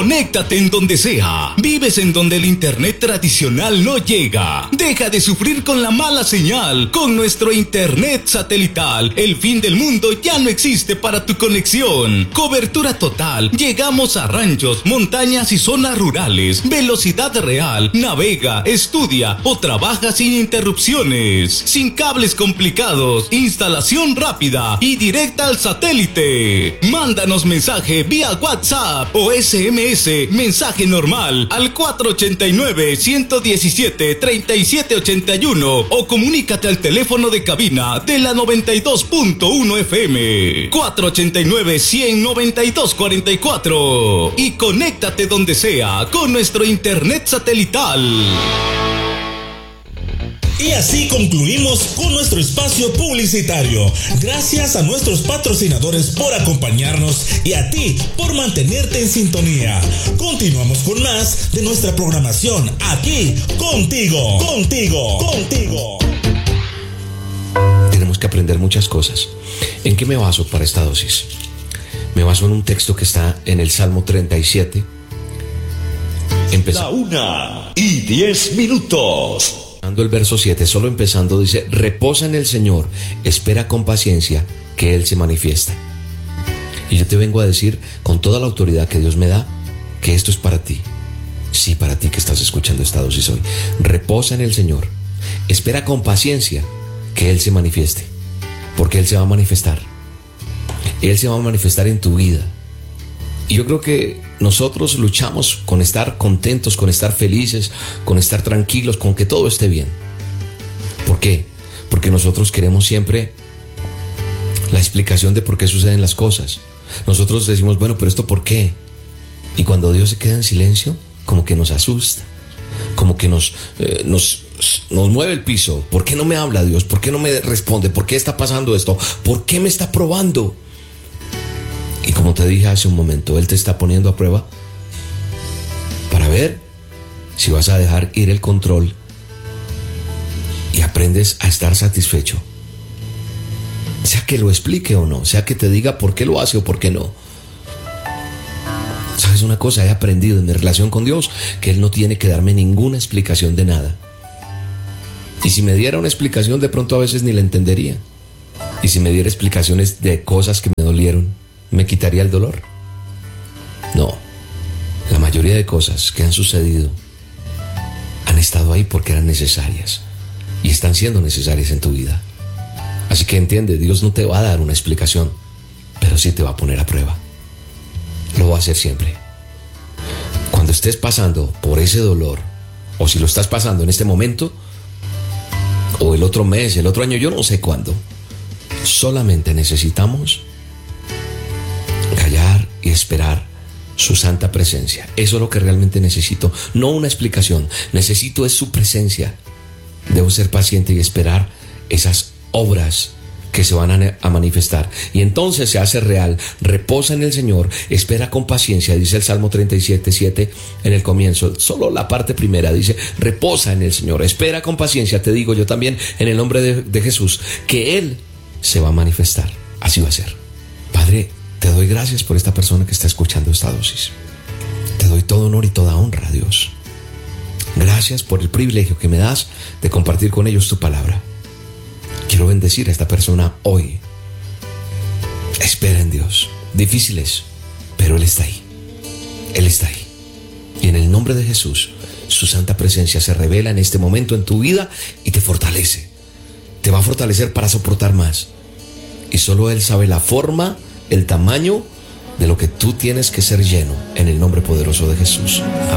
Conéctate en donde sea. Vives en donde el internet tradicional no llega. Deja de sufrir con la mala señal. Con nuestro internet satelital, el fin del mundo ya no existe para tu conexión. Cobertura total. Llegamos a ranchos, montañas y zonas rurales. Velocidad real. Navega, estudia o trabaja sin interrupciones. Sin cables complicados. Instalación rápida y directa al satélite. Mándanos mensaje vía WhatsApp o SMS, mensaje normal al 489-117-3781 o comunícate al teléfono de cabina de la 92.1 FM 489-100-9244 y conéctate donde sea con nuestro internet satelital. Y así concluimos con nuestro espacio publicitario. Gracias a nuestros patrocinadores por acompañarnos y a ti por mantenerte en sintonía. Continuamos con más de nuestra programación aquí contigo. Tenemos que aprender muchas cosas. ¿En qué me baso para esta dosis? Me baso en un texto que está en el Salmo 37. La 1:10. El verso 7, solo empezando, dice: reposa en el Señor, espera con paciencia que Él se manifiesta. Y yo te vengo a decir con toda la autoridad que Dios me da que esto es para ti. Sí, para ti que estás escuchando esta dosis hoy. Reposa en el Señor, espera con paciencia que Él se manifieste, porque Él se va a manifestar. Él se va a manifestar en tu vida. Y yo creo que nosotros luchamos con estar contentos, con estar felices, con estar tranquilos, con que todo esté bien. ¿Por qué? Porque nosotros queremos siempre la explicación de por qué suceden las cosas. Nosotros decimos, bueno, pero ¿esto por qué? Y cuando Dios se queda en silencio, como que nos asusta, como que nos mueve el piso. ¿Por qué no me habla Dios? ¿Por qué no me responde? ¿Por qué está pasando esto? ¿Por qué me está probando? Y como te dije hace un momento, Él te está poniendo a prueba para ver si vas a dejar ir el control y aprendes a estar satisfecho. Sea que lo explique o no, sea que te diga por qué lo hace o por qué no. ¿Sabes una cosa? He aprendido en mi relación con Dios que Él no tiene que darme ninguna explicación de nada. Y si me diera una explicación, de pronto a veces ni la entendería. Y si me diera explicaciones de cosas que me dolieron, ¿me quitaría el dolor? No. La mayoría de cosas que han sucedido han estado ahí porque eran necesarias y están siendo necesarias en tu vida. Así que entiende, Dios no te va a dar una explicación, pero sí te va a poner a prueba. Lo va a hacer siempre. Cuando estés pasando por ese dolor, o si lo estás pasando en este momento, o el otro mes, el otro año, yo no sé cuándo, solamente necesitamos callar y esperar su santa presencia. Eso es lo que realmente necesito, no una explicación. Necesito es su presencia. Debo ser paciente y esperar esas obras que se van a manifestar. Y entonces se hace real. Reposa en el Señor, espera con paciencia, dice el Salmo 37:7 en el comienzo. Solo la parte primera dice: reposa en el Señor, espera con paciencia. Te digo yo también, en el nombre de Jesús, que Él se va a manifestar. Así va a ser. Padre, te doy gracias por esta persona que está escuchando esta dosis. Te doy todo honor y toda honra, Dios. Gracias por el privilegio que me das de compartir con ellos tu palabra. Quiero bendecir a esta persona hoy. Espera en Dios. Difíciles, pero Él está ahí. Él está ahí. Y en el nombre de Jesús, su santa presencia se revela en este momento en tu vida y te fortalece. Te va a fortalecer para soportar más. Y solo Él sabe la forma, el tamaño de lo que tú tienes que ser lleno, en el nombre poderoso de Jesús. Amén.